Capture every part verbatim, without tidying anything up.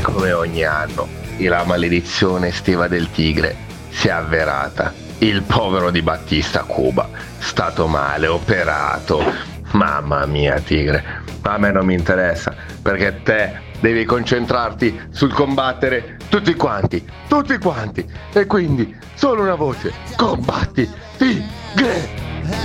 come ogni anno, la maledizione estiva del tigre si è avverata. Il povero Di Battista Cuba, stato male, operato. Mamma mia, tigre, a me non mi interessa, perché te devi concentrarti sul combattere tutti quanti, tutti quanti. E quindi, solo una voce, combatti, tigre!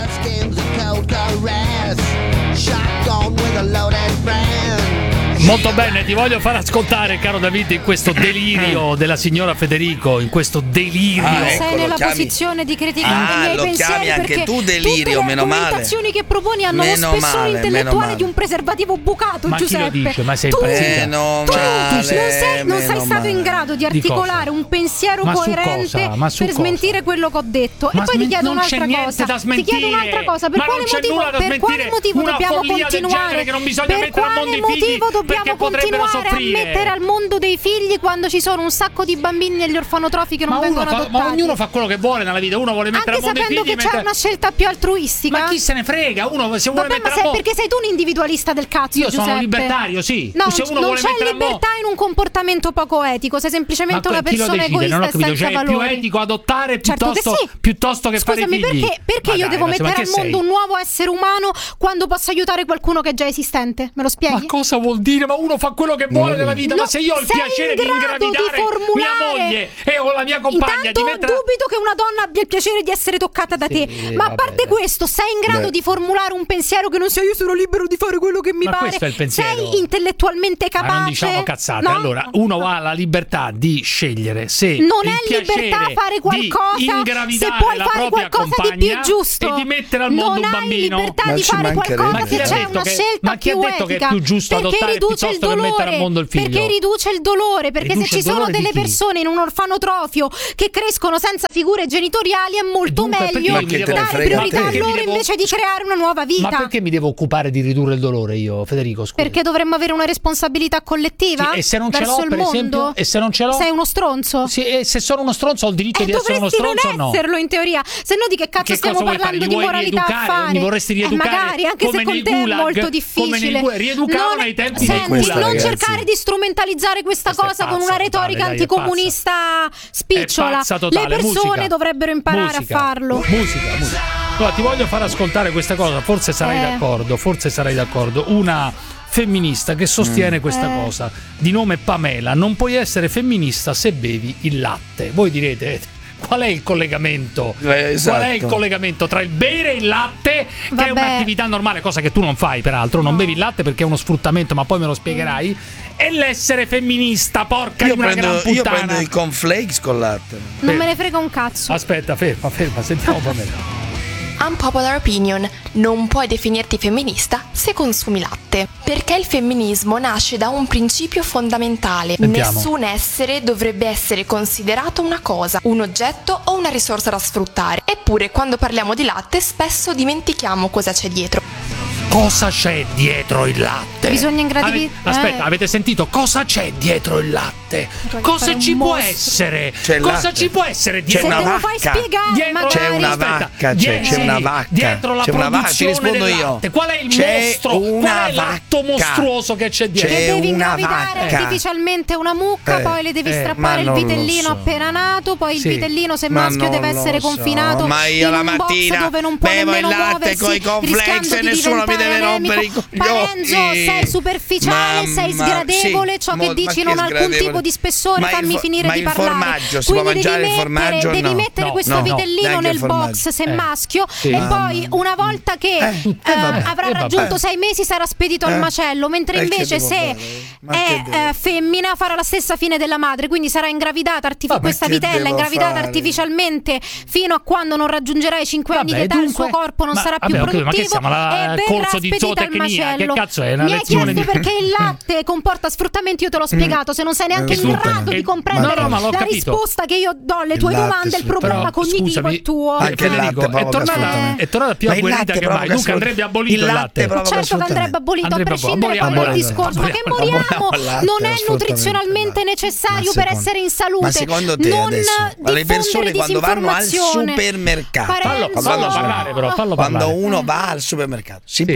Molto bene, ti voglio far ascoltare, caro David, in questo delirio della signora Federico, in questo delirio. Ah, ecco, sei nella chiami... posizione di criticare ah, i miei lo pensieri, chiami anche perché tu delirio, tutte le meno male. Le argomentazioni che proponi hanno meno lo spessore male, intellettuale di un preservativo bucato, ma Giuseppe. Chi lo dice? Ma sei tu, impazzita? Meno tu, male, tu non sei, non sei meno stato male. in grado di articolare Di un pensiero ma coerente ma per cosa? smentire quello che ho detto. Ma e poi ti chiedo non un'altra c'è niente cosa. da smentire. Ti chiedo un'altra cosa. Per ma quale non c'è motivo, nulla da per quale motivo Una dobbiamo follia del continuare? genere che non bisogna per mettere al quale mondo i figli, motivo dobbiamo perché potrebbero continuare soffrire? a mettere al mondo dei figli quando ci sono un sacco di bambini negli orfanotrofi che non ma vengono fa, adottati? ma ognuno fa quello che vuole nella vita. Uno vuole mettere Anche al mondo i sapendo figli, che mette... c'è una scelta più altruistica. Ma chi se ne frega? Uno se vuole Vabbè, mettere ma al sei, mondo. perché sei tu un individualista del cazzo, Io Giuseppe. sono libertario, sì. No, se uno non vuole c'è mettere al mondo... libertà in un comportamento poco etico. Sei semplicemente ma una chi lo persona decide? egoista Non ho e capito, senza cioè è valori. più etico adottare Certo piuttosto, che sì. piuttosto che Scusami, fare i figli. perché, perché ma io dai, devo ma mettere al mondo sei? un nuovo essere umano quando posso aiutare qualcuno che è già esistente? Me lo spieghi? Ma cosa vuol dire? Ma uno fa quello che vuole nella vita. No, ma se io ho il sei piacere in di grado ingravidare di formulare... mia moglie e o la mia compagna, Intanto di mettere... dubito che una donna abbia il piacere di essere toccata da Sì, te. Ma a vabbè, parte dai. questo, sei in grado Beh. di formulare un pensiero che non sia io sono libero di fare quello che mi Ma pare? questo è il pensiero. Sei intellettualmente capace? Ma non diciamo cazzate. No? Allora, uno ha la libertà di scegliere se non il è libertà piacere fare di qualcosa se ingravidare puoi la fare propria qualcosa di più compagna giusto e di mettere al mondo non un bambino. hai libertà Ma di ci fare mancherebbe. qualcosa Ma chi se ha c'è detto una che- scelta ma chi ha più detto che è etica più giusto perché adottare riduce il piuttosto che mettere al mondo il figlio? perché riduce il dolore perché Riduce se ci il sono dolore di delle chi? persone in un orfanotrofio che crescono senza figure genitoriali è molto dunque, perché meglio mi devo- dare frega priorità te? a Perché mi loro devo- invece di creare una nuova Ma vita perché mi devo occupare di ridurre il dolore io, Federico? Scusa. perché dovremmo avere una responsabilità collettiva Sì, e se non ce verso l'ho, il per mondo esempio? E se non ce l'ho? sei uno stronzo Sì, e se sono uno stronzo ho il diritto Eh, di essere uno dovresti stronzo o non no? esserlo in teoria, se no di che cazzo Che stiamo cosa vuoi fare? parlando Li di vuoi moralità a rieducare? fare? Mi vorresti rieducare? Eh, magari, anche come se con nei te è gulag? molto Come difficile. nei gulag? Rieducavano Non è- ai tempi dei Senti, gulag. non Ragazzi. cercare di strumentalizzare questa Questa è cosa con pazza una retorica totale, dai, è anticomunista spicciola. È pazza totale. Le persone Musica. dovrebbero imparare Musica. a farlo. Musica, musica. Allora, ti voglio far ascoltare questa cosa, forse sarai Eh. d'accordo, forse sarai d'accordo. Una femminista che sostiene questa Eh. cosa, di nome Pamela: non puoi essere femminista se bevi il latte. Voi direte, qual è il collegamento? Eh, esatto. Qual è il collegamento tra il bere il latte, che Vabbè. è un'attività normale, cosa che tu non fai peraltro, non bevi il latte perché è uno sfruttamento, ma poi me lo spiegherai, e l'essere femminista, porca Io di una gran prendo, io puttana. prendo i cornflakes con latte. Non me ne frega un cazzo. Aspetta, ferma, ferma, sentiamo Pamela. Unpopular opinion: non puoi definirti femminista se consumi latte, perché il femminismo nasce da un principio fondamentale: Sentiamo. nessun essere dovrebbe essere considerato una cosa, un oggetto o una risorsa da sfruttare. Eppure quando parliamo di latte spesso dimentichiamo cosa c'è dietro. Cosa c'è dietro il latte? Bisogna ingradivi- Ave- Aspetta, eh. avete sentito? Cosa c'è dietro il latte? Fare Cosa un ci può mostro. essere? C'è il Cosa latte. ci può essere C'è dietro? Se una te lo fai vacca. spiegare, Dietro- magari. C'è una Aspetta, vacca, c'è, die- c'è sì, una vacca. dietro la C'è una vacca, ti produzione rispondo del io. latte. Qual è il C'è mostro? Qual una è l'atto vacca. mostruoso che c'è dietro? C'è Che devi una ingravidare vacca. artificialmente una mucca, Eh, poi le devi eh, strappare ma il non lo vitellino so. appena nato, poi Sì. il vitellino se Ma maschio non deve lo essere so. confinato Ma io in la un mattina box dove non può bevo il nemmeno latte muoversi, coi cornflakes rischiando e di nessuno mi diventare deve rompere anemico. i coglioni. Parenzo, sei superficiale, sei Mamma, sgradevole, sì, ciò mo- che ma dici che non ha alcun sgradevole? tipo di spessore, Ma il fammi fo- finire ma di il parlare. formaggio, si può Quindi mangiare devi il mettere, formaggio? devi No. mettere No, questo no, no, vitellino neanche nel il formaggio. box se è Eh. maschio Sì. e Mamma poi una volta che Eh, eh, eh, vabbè. avrà Eh, raggiunto vabbè. sei mesi sarà spedito al Eh. macello, mentre Eh, che invece devo se fare? Ma è che devo- eh, femmina farà la stessa fine della madre, quindi sarà ingravidata artific- Vabbè, questa che vitella devo ingravidata fare? artificialmente fino a quando non raggiungerà i cinque anni Vabbè, di età, il dunque- suo corpo non ma- sarà più vabbè, ho capito, ma che produttivo siamo alla- e al verrà corso di spedita al zootecnia? macello. Che cazzo è? Una Mi hai lezione chiesto di- perché il latte comporta sfruttamento, io te l'ho spiegato, se non sei neanche in Assolutamente. grado di E- comprendere no, no, ma l'ho la capito. risposta che io do alle Il tue latte, domande, il sì. problema Però, cognitivo scusami, è tuo. Anche il Federico, latte è provoca tornata, sfruttamento. è tornata più Ma il agguerrita latte che mai. provoca Luca andrebbe abolito il il latte. latte provoca Certo che andrebbe abolito, Andrebbe a prescindere aboliamo qual è il il discorso, ma che aboliamo- moriamo aboliamo il latte, non è assolutamente nutrizionalmente il latte. necessario Ma per secondo- essere in salute. Ma secondo te non adesso, ma le persone diffondere quando vanno al disinformazione. supermercato, Parenzo. Fallo, fallo parlare però, fallo quando parlare. uno va al supermercato, si Sì. può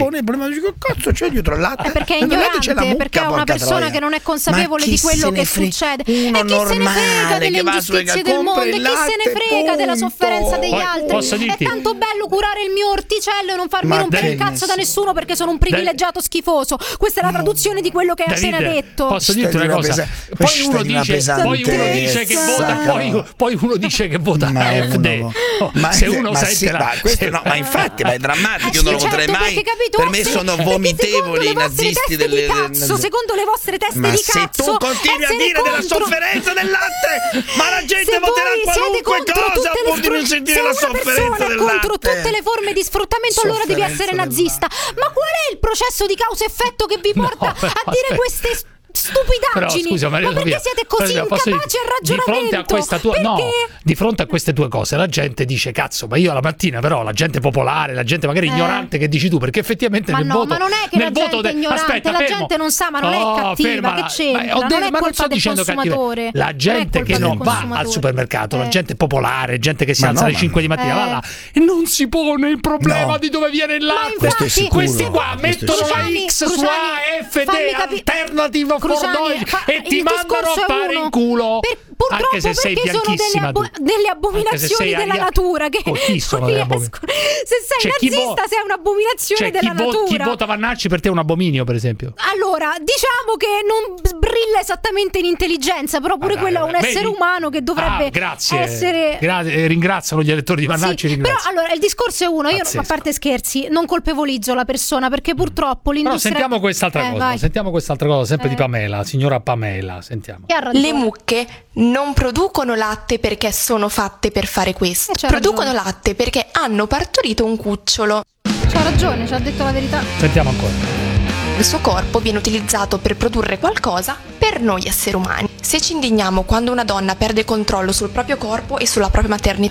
pone il problema, dice, che cazzo c'è dietro al latte? È perché è Ma guardate, c'è la ignorante, mucca, perché è una porca persona troia. che non è consapevole Ma di chi quello se che ne frega? succede. Uno E chi se ne normale frega delle che va sulle ingiustizie ga- del compra mondo, e il chi se ne latte, frega della punto. sofferenza degli Poi, altri. posso dirti- È tanto bello curare il mio orticello e non farmi Ma rompere il Dennis. cazzo da nessuno perché sono un privilegiato schifoso. Questa è la traduzione di quello che hai appena Davide, detto. posso dirti Stai una di una cosa? pesa- Poi stai uno, di una dice, poi uno dice che pesantezza. vota, poi, poi uno dice che vota Ma F D. uno- Oh, ma, se uno ma sente sì, la- ma questo se- no, ma infatti, ma è drammatico, Eh io non lo sì, potrei certo, mai. perché, capito, Per me se- sono perché vomitevoli secondo i le vostre nazisti teste delle. di cazzo, secondo le vostre teste Ma di se cazzo, tu continui a essere dire della contro- sofferenza del latte, ma la gente Se voterà voi siete qualunque contro cosa tutte le pur di non sfru- sentire se la una sofferenza persona del è contro latte. tutte le forme di sfruttamento, allora devi Sofferenza essere del nazista. Ma qual è il processo di causa-effetto che vi porta però, a dire aspetta. queste stupidaggini? Però scusa Maria ma perché Sofia, siete così però, posso dire, incapaci al di ragionamento? fronte a questa tua no, Perché? di fronte a queste due cose la gente dice cazzo, ma io la mattina però la gente popolare, la gente magari Eh. ignorante che dici tu, perché effettivamente Ma nel no, voto ma non è che nel la voto gente è de- ignorante, aspetta, la fermo. gente non sa, ma non è Oh, cattiva, fermala. che c'entra? Ma ho Non detto- è ma colpa sto del dicendo cattiva. consumatore. La Non è gente colpa che del non va al consumatore. supermercato, la Eh. gente popolare, gente che si Ma alza no, alle ma- cinque di mattina, Eh. va là e non si pone il problema No. di dove viene il Ma latte. Questo è infatti, sicuro. Questi qua Questo è mettono la Cruciani, X su Cruciani, A F D, fammi capi- Alternative for Cruciani, Deutsch, fa- e ti il mandano a discorso è fare uno. in culo. Per- purtroppo Anche se sei perché sono delle, bianchissima abo- tu. delle Anche se abominazioni sei della aria- natura che Oh, chi sono non le riesco. abomin- Se sei Cioè, chi nazista vo- sei un'abominazione Cioè, chi, della vo- chi natura. vota Vannacci per te è un abominio, per esempio. Allora, diciamo che non brilla esattamente in intelligenza, però pure Ah, quello è un vedi? essere umano che dovrebbe Ah, grazie. essere. Gra- eh, ringraziano gli elettori di Vannacci. Sì, però ringrazio. allora il discorso è uno, io Pazzesco. a parte scherzi, non colpevolizzo la persona perché purtroppo Però l'industria. sentiamo quest'altra Eh, cosa. vai. Sentiamo quest'altra cosa, sempre Eh. di Pamela, signora Pamela. Sentiamo. Chi ha ragione? Le mucche non producono latte perché sono fatte per fare questo. Eh, c'ha Producono ragione. latte perché hanno partorito un cucciolo. C'ha ragione, ci ha detto la verità. Sentiamo ancora. Il suo corpo viene utilizzato per produrre qualcosa per noi esseri umani. Se ci indigniamo quando una donna perde controllo sul proprio corpo e sulla propria maternità,